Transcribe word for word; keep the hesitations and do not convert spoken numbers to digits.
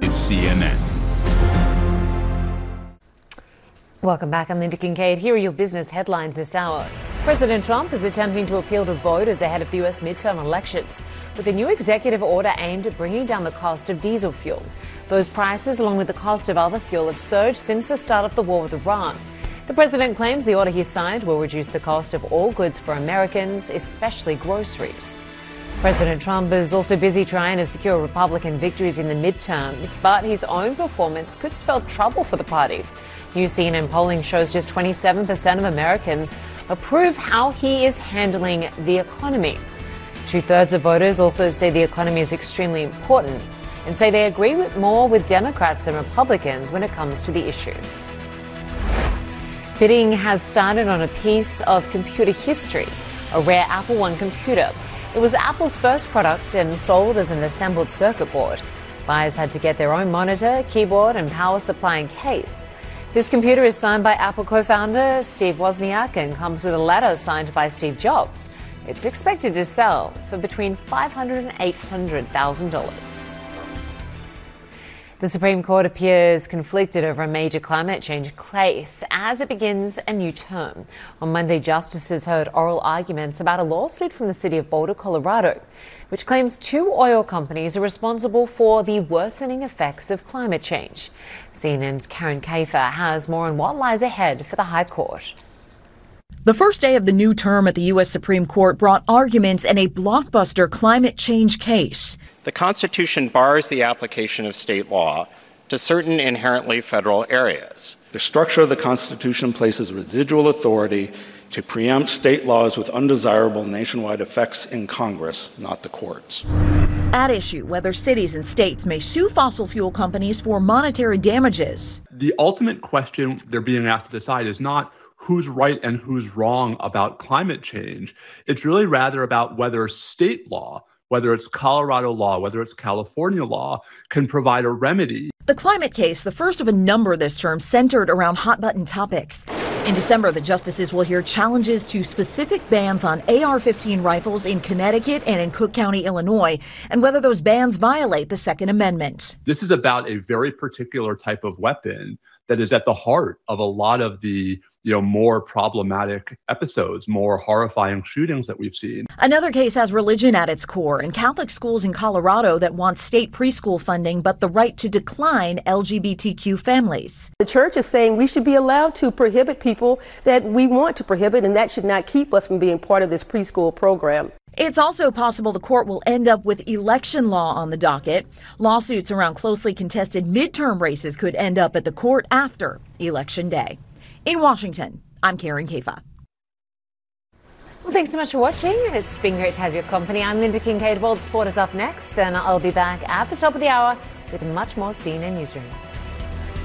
is C N N. Welcome back. I'm Linda Kincaid. Here are your business headlines this hour. President Trump is attempting to appeal to voters ahead of the U S midterm elections with a new executive order aimed at bringing down the cost of diesel fuel. Those prices, along with the cost of other fuel, have surged since the start of the war with Iran. The president claims the order he signed will reduce the cost of all goods for Americans, especially groceries. President Trump is also busy trying to secure Republican victories in the midterms, but his own performance could spell trouble for the party. New C N N polling shows just twenty-seven percent of Americans approve how he is handling the economy. Two-thirds of voters also say the economy is extremely important and say they agree with more with Democrats than Republicans when it comes to the issue. Bidding has started on a piece of computer history, a rare Apple One computer. It was Apple's first product and sold as an assembled circuit board. Buyers had to get their own monitor, keyboard, and power supply and case. This computer is signed by Apple co-founder Steve Wozniak and comes with a letter signed by Steve Jobs. It's expected to sell for between five hundred thousand dollars and eight hundred thousand dollars. The Supreme Court appears conflicted over a major climate change case as it begins a new term. On Monday, justices heard oral arguments about a lawsuit from the city of Boulder, Colorado, which claims two oil companies are responsible for the worsening effects of climate change. C N N's Karen Kafer has more on what lies ahead for the High Court. The first day of the new term at the U S Supreme Court brought arguments in a blockbuster climate change case. The Constitution bars the application of state law to certain inherently federal areas. The structure of the Constitution places residual authority to preempt state laws with undesirable nationwide effects in Congress, not the courts. At issue, whether cities and states may sue fossil fuel companies for monetary damages. The ultimate question they're being asked to decide is not who's right and who's wrong about climate change. It's really rather about whether state law, whether it's Colorado law, whether it's California law, can provide a remedy. The climate case, the first of a number this term, centered around hot-button topics. In December, the justices will hear challenges to specific bans on A R fifteen rifles in Connecticut and in Cook County, Illinois, and whether those bans violate the Second Amendment. This is about a very particular type of weapon that is at the heart of a lot of the, you know, more problematic episodes, more horrifying shootings that we've seen. Another case has religion at its core and Catholic schools in Colorado that want state preschool funding but the right to decline L G B T Q families. The church is saying we should be allowed to prohibit people that we want to prohibit, and that should not keep us from being part of this preschool program. It's also possible the court will end up with election law on the docket. Lawsuits around closely contested midterm races could end up at the court after Election Day. In Washington, I'm Karen Kafer. Well, thanks so much for watching. It's been great to have your company. I'm Linda Kincaid. World Sport is up next, and I'll be back at the top of the hour with much more C N N Newsroom.